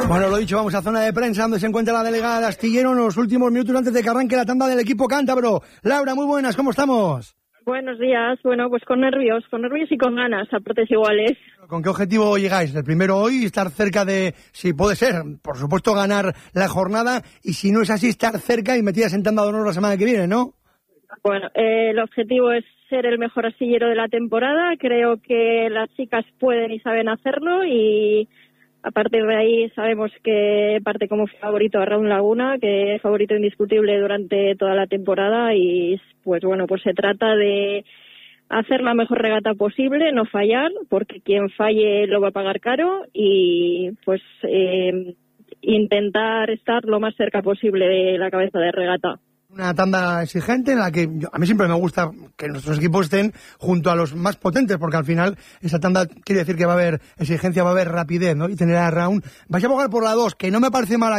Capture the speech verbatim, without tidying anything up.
Bueno, lo dicho, vamos a zona de prensa donde se encuentra la delegada de Astillero en los últimos minutos antes de que arranque la tanda del equipo cántabro. Laura, muy buenas, ¿cómo estamos? Buenos días, bueno, pues con nervios, con nervios y con ganas, a partes iguales. ¿Con qué objetivo llegáis? El primero hoy, estar cerca de, si puede ser, por supuesto, ganar la jornada, y si no es así, estar cerca y metidas en tanda de honor la semana que viene, ¿no? Bueno, eh, el objetivo es ser el mejor astillero de la temporada. Creo que las chicas pueden y saben hacerlo, y a partir de ahí sabemos que parte como favorito a Raúl Laguna, que es favorito indiscutible durante toda la temporada, y pues bueno, pues se trata de hacer la mejor regata posible, no fallar, porque quien falle lo va a pagar caro, y pues eh, intentar estar lo más cerca posible de la cabeza de regata. Una tanda exigente en la que yo, a mí siempre me gusta que nuestros equipos estén junto a los más potentes, porque al final esa tanda quiere decir que va a haber exigencia, va a haber rapidez, ¿no? Y tener a Raúl. Vais a abogar por la dos, que no me parece mala